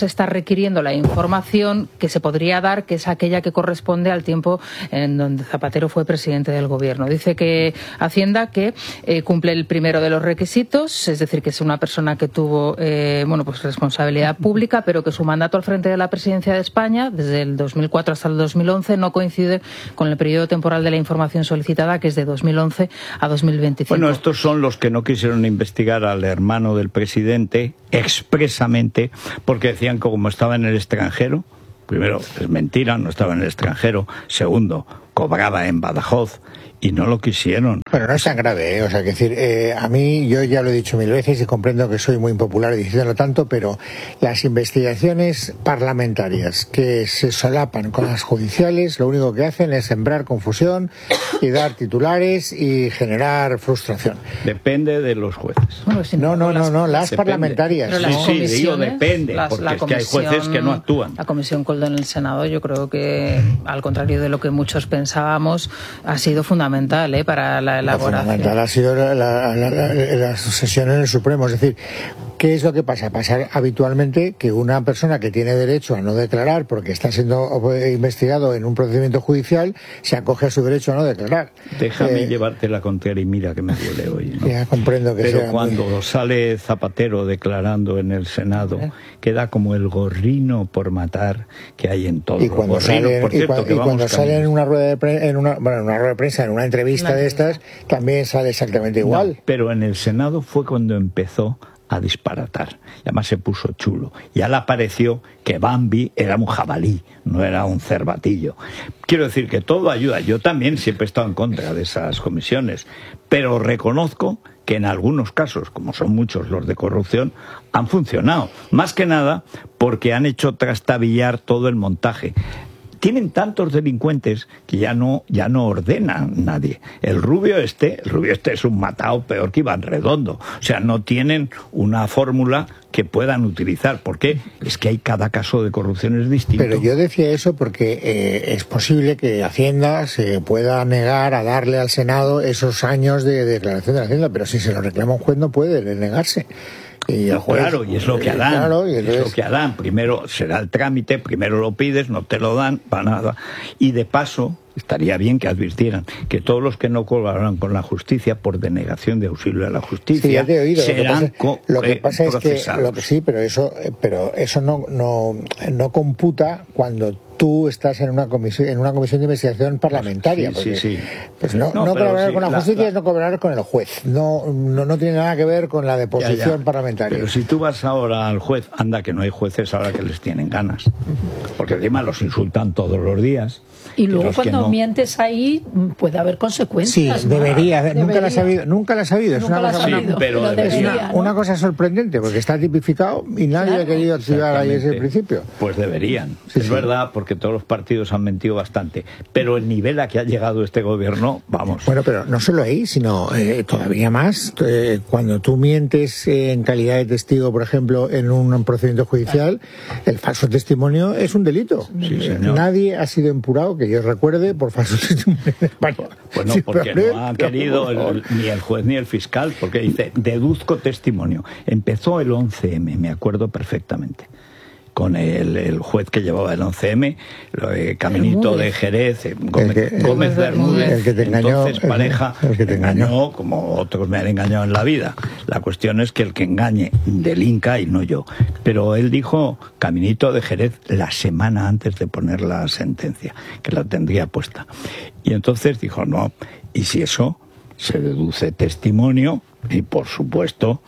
se está requiriendo la información que se podría dar, que es aquella que corresponde al tiempo en donde Zapatero fue presidente del gobierno. Dice que Hacienda que eh, cumple el primero de los requisitos, es decir, que es una persona que tuvo eh, bueno, pues responsabilidad pública, pero que su mandato al frente de la presidencia de España, desde el dos mil cuatro hasta el dos mil once, no coincide con el periodo temporal de la información solicitada, que es de dos mil once a dos mil veinticinco. Bueno, estos son los que no quisieron investigar al hermano del presidente expresamente porque decían que como estaba en el extranjero, primero, es mentira, no estaba en el extranjero, segundo, cobraba en Badajoz y no lo quisieron. Bueno, no es tan grave, ¿eh? O sea, que decir, eh, a mí, yo ya lo he dicho mil veces y comprendo que soy muy impopular diciéndolo tanto, pero las investigaciones parlamentarias que se solapan con las judiciales, lo único que hacen es sembrar confusión y dar titulares y generar frustración. Depende de los jueces. Bueno, si no, no, no, no, las depende. parlamentarias. Pero Sí, las sí, digo depende, las, porque la es que hay jueces que no actúan. La comisión Koldo en el Senado, yo creo que, al contrario de lo que muchos pensábamos, ha sido fundamental. ¿eh? Para la elaboración. Lo fundamental ha sido la, la, la, la, la sucesión en el Supremo. Es decir, ¿qué es lo que pasa? Pasa habitualmente que una persona que tiene derecho a no declarar porque está siendo investigado en un procedimiento judicial se acoge a su derecho a no declarar. Déjame eh, llevarte la contraria y mira que me duele hoy, ¿no? Ya comprendo que Pero sea cuando muy... sale Zapatero declarando en el Senado, ¿Eh? queda como el gorrino por matar que hay en todo. Y cuando sale, por cierto, y, cua, y cuando sale en una rueda de prensa, en una, bueno, en una rueda de prensa, en una entrevista no, de estas, también sale exactamente igual. No, pero en el Senado fue cuando empezó a disparatar. Y además se puso chulo. Ya le apareció que Bambi era un jabalí, no era un cervatillo. Quiero decir que todo ayuda. Yo también siempre he estado en contra de esas comisiones, pero reconozco que en algunos casos, como son muchos los de corrupción, han funcionado. Más que nada porque han hecho trastabillar todo el montaje. Tienen tantos delincuentes que ya no ya no ordenan nadie. El rubio este, el rubio este es un matao peor que Iván Redondo. O sea, no tienen una fórmula que puedan utilizar. ¿Por qué? Es que hay cada caso de corrupción es distinto. Pero yo decía eso porque eh, es posible que Hacienda se pueda negar a darle al Senado esos años de declaración de Hacienda, pero si se lo reclama un juez no puede negarse. Y no, juez, claro, y es lo que harán, claro, y entonces... es lo que harán. Primero será el trámite, primero lo pides, no te lo dan, para nada. Y de paso, estaría bien que advirtieran que todos los que no colaboran con la justicia por denegación de auxilio a la justicia sí, ya te he oído. serán lo que pasa, co- lo que pasa es que lo que sí, pero eso, pero eso no no no computa cuando tú estás en una comisión en una comisión de investigación parlamentaria. Sí, porque, sí, sí. Pues no, no, no colaborar sí, con la, la justicia la... es no colaborar con el juez. No, no no tiene nada que ver con la deposición ya, ya. parlamentaria. Pero si tú vas ahora al juez, anda que no hay jueces ahora que les tienen ganas, porque encima los insultan todos los días. Y luego los cuando no... mientes ahí puede haber consecuencias. Sí, debería, debería. Nunca la ha sabido, nunca la ha sabido. Es Nunca una, la cosa, ha sabido, una, pero pero debería, es una, ¿no? una cosa sorprendente porque está tipificado y nadie Claro. ha querido activar ahí ese principio. Pues deberían. Sí, es sí. verdad, porque todos los partidos han mentido bastante. Pero el nivel a que ha llegado este gobierno, vamos. Bueno, pero no solo ahí, sino eh, todavía más. Eh, cuando tú mientes eh, en calidad de testigo, por ejemplo, en un procedimiento judicial, el falso testimonio es un delito. Sí, señor. Nadie ha sido empurado, que yo recuerde, por falso testimonio en España. Pues no, Sí, porque pero- no ha querido el- ni el juez ni el fiscal, porque dice, deduzco testimonio. Empezó el once eme, me acuerdo perfectamente, con el, el juez que llevaba el once eme, lo de Caminito Bermúdez. de Jerez, eh, Gómez, El que- Gómez Bermúdez, el que te engañó, entonces el- pareja, el que te engañó. engañó como otros me han engañado en la vida. La cuestión es que el que engañe delinca y no yo. Pero él dijo Caminito de Jerez la semana antes de poner la sentencia, que la tendría puesta. Y entonces dijo, no, y si eso se deduce testimonio, y por supuesto,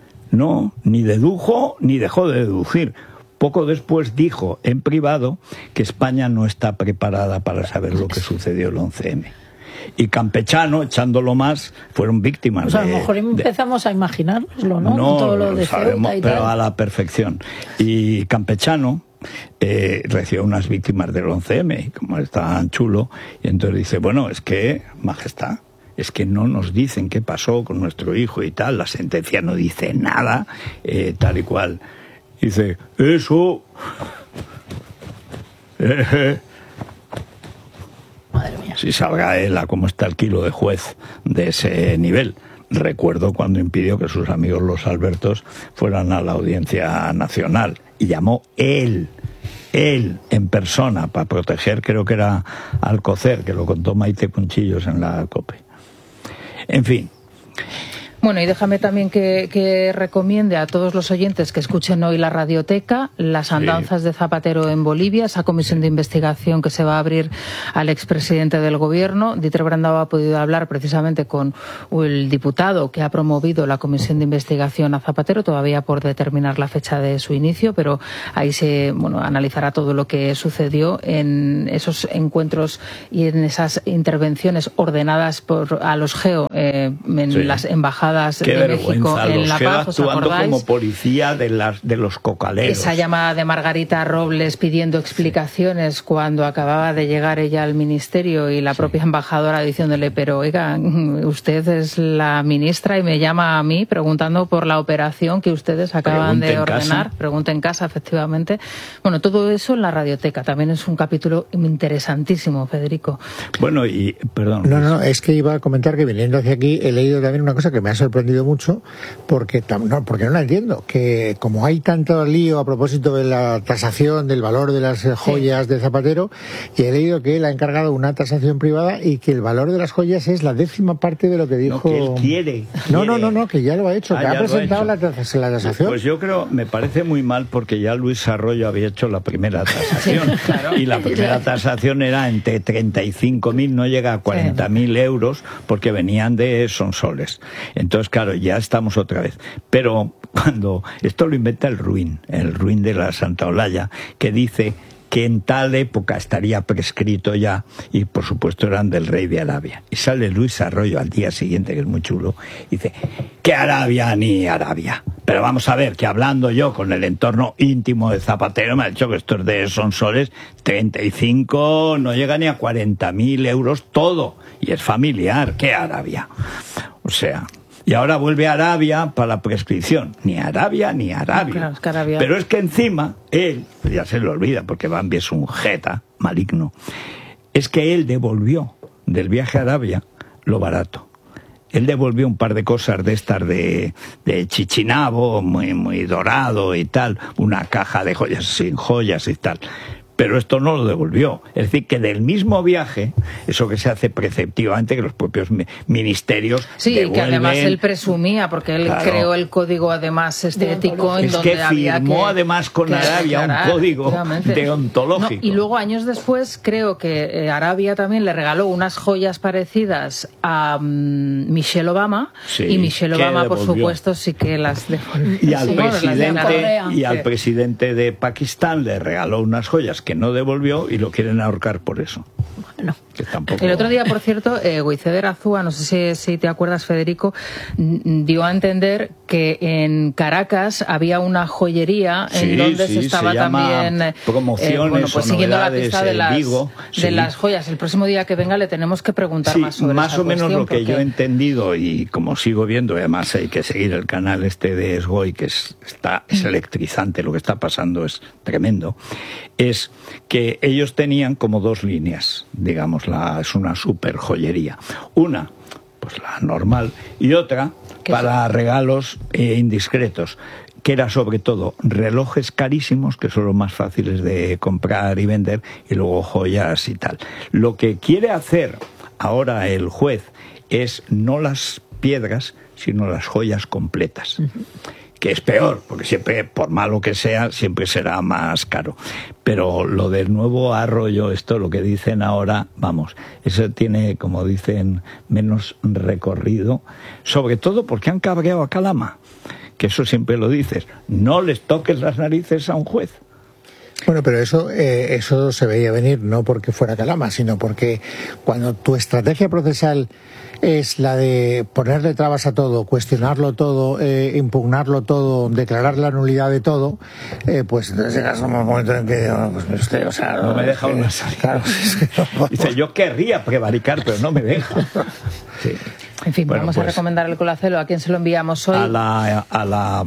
no, ni dedujo ni dejó de deducir. Poco después dijo en privado que España no está preparada para saber lo que sucedió el once eme. Y Campechano, echándolo más, fueron víctimas O sea, de... a lo mejor de- empezamos a imaginárnoslo, ¿no? no, Todo lo lo de sabemos, Ceuta y pero tal. a la perfección. Y Campechano eh, recibió unas víctimas del once eme, y como es tan chulo, y entonces dice, bueno, es que, majestad, es que no nos dicen qué pasó con nuestro hijo y tal, la sentencia no dice nada, eh, tal y cual. Dice, eso... Eh, Madre mía. si salga él a cómo está el kilo de juez de ese nivel. Recuerdo cuando impidió que sus amigos los Albertos fueran a la Audiencia Nacional y llamó él, él en persona, para proteger, creo que era Alcocer, que lo contó Maite Conchillos en la COPE. En fin. Bueno, y déjame también que, que recomiende a todos los oyentes que escuchen hoy la radioteca, Las andanzas sí. de Zapatero en Bolivia, esa comisión de investigación que se va a abrir al expresidente del gobierno. Dieter Brandao ha podido hablar precisamente con el diputado que ha promovido la comisión de investigación a Zapatero, todavía por determinar la fecha de su inicio, pero ahí se bueno analizará todo lo que sucedió en esos encuentros y en esas intervenciones ordenadas por a los GEO eh, en sí. las embajadas Qué de México en La Paz, ¿os acordáis? Como policía de, las, de los cocaleros. Esa llamada de Margarita Robles pidiendo explicaciones cuando acababa de llegar ella al ministerio y la sí. propia embajadora diciéndole, pero oiga, usted es la ministra y me llama a mí preguntando por la operación que ustedes acaban Pregunte de ordenar. Pregunta en casa, efectivamente. Bueno, todo eso en la radioteca. También es un capítulo interesantísimo, Federico. Bueno, y perdón. No, no, no, es que iba a comentar que viniendo hacia aquí he leído también una cosa que me ha sorprendido mucho porque no, porque no la entiendo, que como hay tanto lío a propósito de la tasación del valor de las joyas sí. de Zapatero, y he leído que él ha encargado una tasación privada y que el valor de las joyas es la décima parte de lo que dijo. No, que él quiere. No, quiere. no, no, no, que ya lo ha hecho, ah, que ha presentado la, tas la tasación. Pues yo creo, me parece muy mal porque ya Luis Arroyo había hecho la primera tasación sí, claro. y la primera tasación era entre treinta y cinco mil, no llega a cuarenta mil sí. euros porque venían de Sonsoles. Entonces, claro, ya estamos otra vez. Pero cuando esto lo inventa el Ruin, el Ruin de la Santa Olalla, que dice que en tal época estaría prescrito ya, y por supuesto eran del rey de Arabia. Y sale Luis Arroyo al día siguiente, que es muy chulo, y dice, que Arabia ni Arabia. Pero vamos a ver, que hablando yo con el entorno íntimo de Zapatero, me ha dicho que esto es de Sonsoles, treinta y cinco, no llega ni a cuarenta mil euros todo, y es familiar, que Arabia. O sea... Y ahora vuelve a Arabia para la prescripción. Ni Arabia ni Arabia. Claro, es que Arabia. Pero es que encima, él, ya se lo olvida porque Bambi es un jeta maligno, es que él devolvió del viaje a Arabia lo barato. Él devolvió un par de cosas de estas de, de Chichinabo, muy, muy dorado y tal, una caja de joyas sin joyas y tal. Pero esto no lo devolvió. Es decir, que del mismo viaje, eso que se hace preceptivamente, que los propios ministerios sí, devuelven... que además él presumía, porque él claro. creó el código además estético en es donde que había firmó que, además con que Arabia un código deontológico. No, y luego años después creo que eh, Arabia también le regaló unas joyas parecidas a um, Michelle Obama, sí, y Michelle Obama devolvió. Por supuesto sí que las devolvió. Y al, sí, presidente, y al presidente de Pakistán le regaló unas joyas que no devolvió y lo quieren ahorcar por eso. Bueno. Que tampoco... El otro día, por cierto, eh, Guiceder Azúa, no sé si, si te acuerdas, Federico, dio a entender que en Caracas había una joyería sí, en donde sí, se estaba se también promociones eh, bueno, pues siguiendo la pista de las, Vigo, de sí. las joyas. El próximo día que venga le tenemos que preguntar sí, más sobre más esa o menos cuestión, lo que porque... yo he entendido, y como sigo viendo, además hay que seguir el canal este de Esgoy, que es, está, es electrizante, lo que está pasando es tremendo, es que ellos tenían como dos líneas, digamos, la, es una super joyería. Una, pues la normal, y otra para es? regalos eh, indiscretos, que era sobre todo relojes carísimos, que son los más fáciles de comprar y vender, y luego joyas y tal. Lo que quiere hacer ahora el juez es no las piedras, sino las joyas completas. Uh-huh. Que es peor, porque siempre, por malo que sea, siempre será más caro. Pero lo del nuevo Arroyo, esto, lo que dicen ahora, vamos, eso tiene, como dicen, menos recorrido, sobre todo porque han cabreado a Calama, que eso siempre lo dices, no les toques las narices a un juez. Bueno, pero eso eh, eso se veía venir, no porque fuera Calama, sino porque cuando tu estrategia procesal es la de ponerle trabas a todo, cuestionarlo todo, eh, impugnarlo todo, declarar la nulidad de todo, eh, pues en ese caso un momento en que oh, pues usted, o sea, no, no me deja una salida. Claro, es que no, dice, yo querría prevaricar, pero no me deja. Sí. En fin, bueno, vamos pues, a recomendar el Colacelo. ¿A quién se lo enviamos hoy? A la, a la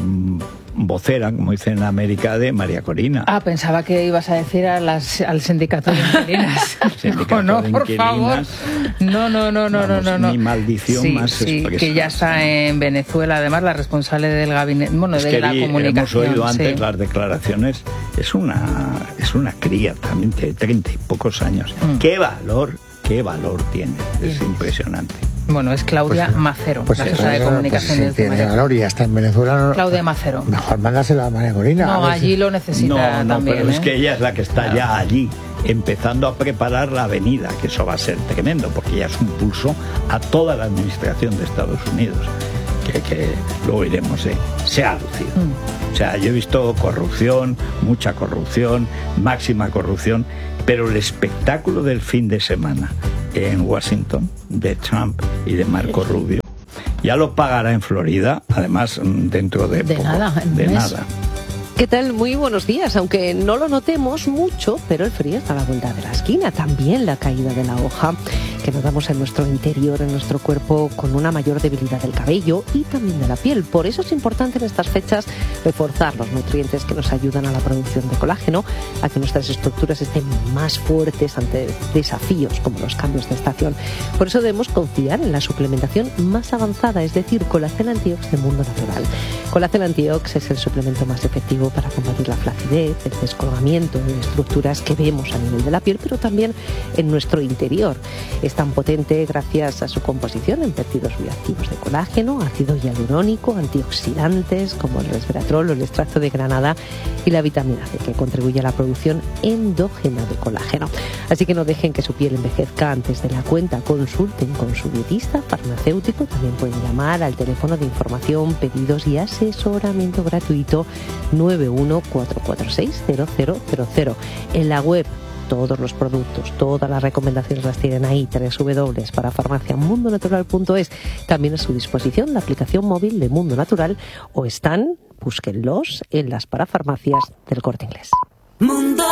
vocera, como dicen en América, de María Corina. Ah, pensaba que ibas a decir a las, al sindicato de inquilinas. Sindicato no, de por favor. No, no, no, no, vamos, no, no. Ni maldición sí, más sí, expresa. que ya está en Venezuela, además, la responsable del gabinete, bueno, es de que la vi, comunicación. Hemos oído antes sí. las declaraciones. Es una, es una cría también de treinta y pocos años. Mm. ¡Qué valor! ¡Qué valor tiene! Es sí. impresionante. Bueno, es Claudia pues, Macero, pues, la jefa de comunicaciones pues, si tiene valor y hasta en Venezuela. No, Claudia Macero. Mejor mándasela a María Corina. No, allí lo necesita no, no, también. Pero ¿eh? es que ella es la que está claro. ya allí, empezando a preparar la avenida, que eso va a ser tremendo, porque ya es un pulso a toda la administración de Estados Unidos, que, que luego iremos, ¿eh? Se ha lucido. Mm. O sea, yo he visto corrupción, mucha corrupción, máxima corrupción, pero el espectáculo del fin de semana en Washington, de Trump y de Marco Rubio, ya lo pagará en Florida, además dentro de, de poco, nada, de mes. nada. ¿Qué tal? Muy buenos días, aunque no lo notemos mucho, pero el frío está a la vuelta de la esquina. También la caída de la hoja, que notamos en nuestro interior, en nuestro cuerpo, con una mayor debilidad del cabello y también de la piel. Por eso es importante en estas fechas reforzar los nutrientes que nos ayudan a la producción de colágeno, a que nuestras estructuras estén más fuertes ante desafíos como los cambios de estación. Por eso debemos confiar en la suplementación más avanzada, es decir, Colacel Antiox de Mundo Natural. Colacel Antiox es el suplemento más efectivo para combatir la flacidez, el descolgamiento de estructuras que vemos a nivel de la piel, pero también en nuestro interior. Es tan potente gracias a su composición en péptidos bioactivos de colágeno, ácido hialurónico, antioxidantes como el resveratrol o el extracto de granada y la vitamina C, que contribuye a la producción endógena de colágeno. Así que no dejen que su piel envejezca antes de la cuenta. Consulten con su dietista, farmacéutico. También pueden llamar al teléfono de información, pedidos y asesoramiento gratuito nueve uno cuatro cuatro seis cero cero cero cero. En la web todos los productos, todas las recomendaciones las tienen ahí, doble u doble u doble u para farmacia mundo natural punto es. También a su disposición la aplicación móvil de Mundo Natural o están, búsquenlos en las parafarmacias del Corte Inglés. Mundo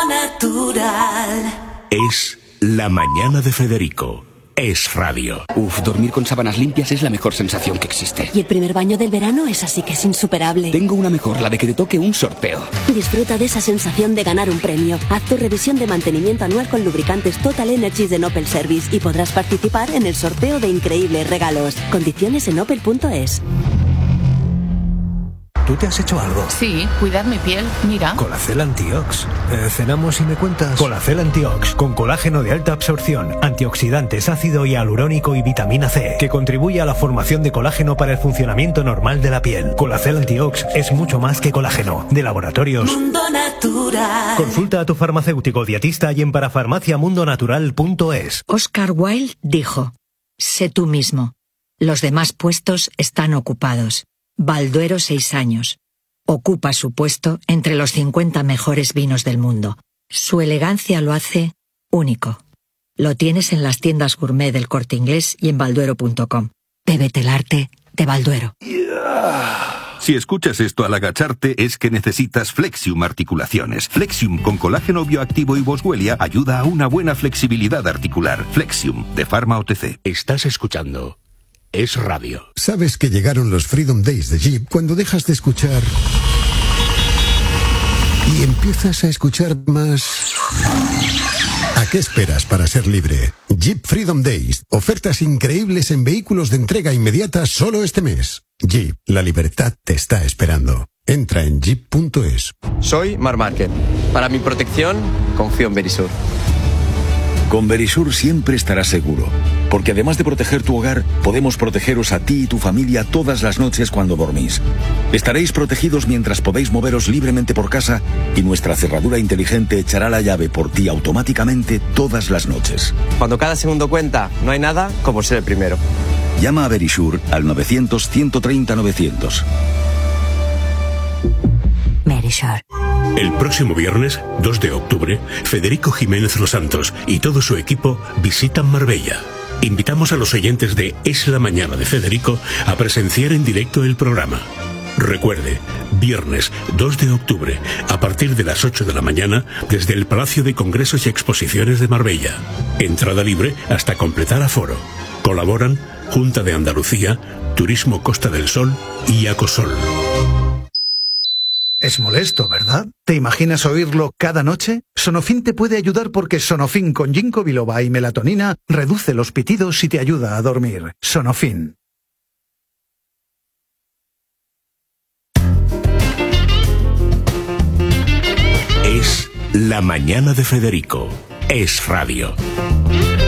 Natural. Es la mañana de Federico. Es radio. Uf, dormir con sábanas limpias es la mejor sensación que existe. Y el primer baño del verano es así que es insuperable. Tengo una mejor, la de que te toque un sorteo. Disfruta de esa sensación de ganar un premio. Haz tu revisión de mantenimiento anual con lubricantes Total Energies de Opel Service y podrás participar en el sorteo de increíbles regalos. Condiciones en opel punto es. ¿Tú te has hecho algo? Sí, cuidar mi piel, mira. Colacel Antiox. Eh, ¿Cenamos y me cuentas? Colacel Antiox, con colágeno de alta absorción, antioxidantes, ácido hialurónico y vitamina C, que contribuye a la formación de colágeno para el funcionamiento normal de la piel. Colacel Antiox es mucho más que colágeno. De Laboratorios Mundo Natural. Consulta a tu farmacéutico dietista y en parafarmacia mundo natural punto es. Oscar Wilde dijo: sé tú mismo. Los demás puestos están ocupados. Balduero seis años. Ocupa su puesto entre los cincuenta mejores vinos del mundo. Su elegancia lo hace único. Lo tienes en las tiendas gourmet del Corte Inglés y en balduero punto com. Bébete el arte de Balduero. Si escuchas esto al agacharte es que necesitas Flexium Articulaciones. Flexium con colágeno bioactivo y boswellia ayuda a una buena flexibilidad articular. Flexium de Pharma O T C. Estás escuchando Es Radio. ¿Sabes que llegaron los Freedom Days de Jeep cuando dejas de escuchar y empiezas a escuchar más? ¿A qué esperas para ser libre? Jeep Freedom Days. Ofertas increíbles en vehículos de entrega inmediata solo este mes. Jeep, la libertad te está esperando. Entra en jeep punto es. Soy Marc Márquez. Para mi protección, confío en Verisur. Con Verisur siempre estarás seguro, porque además de proteger tu hogar, podemos protegeros a ti y tu familia todas las noches cuando dormís. Estaréis protegidos mientras podéis moveros libremente por casa y nuestra cerradura inteligente echará la llave por ti automáticamente todas las noches. Cuando cada segundo cuenta, no hay nada como ser el primero. Llama a Verisur al novecientos, ciento treinta, novecientos. Verisur. El próximo viernes, dos de octubre, Federico Jiménez Los Santos y todo su equipo visitan Marbella. Invitamos a los oyentes de Es la Mañana de Federico a presenciar en directo el programa. Recuerde, viernes dos de octubre, a partir de las ocho de la mañana, desde el Palacio de Congresos y Exposiciones de Marbella. Entrada libre hasta completar aforo. Colaboran Junta de Andalucía, Turismo Costa del Sol y Acosol. Es molesto, ¿verdad? ¿Te imaginas oírlo cada noche? Sonofin te puede ayudar porque Sonofin con ginkgo biloba y melatonina reduce los pitidos y te ayuda a dormir. Sonofin. Es La Mañana de Federico. Es radio.